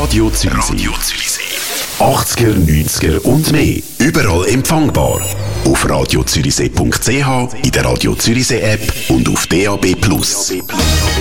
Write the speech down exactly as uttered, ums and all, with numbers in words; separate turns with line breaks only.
Radio Zürichsee. Radio Zürichsee. achtziger, neunziger und mehr. Überall empfangbar. Auf radio zürichsee punkt c h, in der Radio Zürichsee App und auf D A B plus.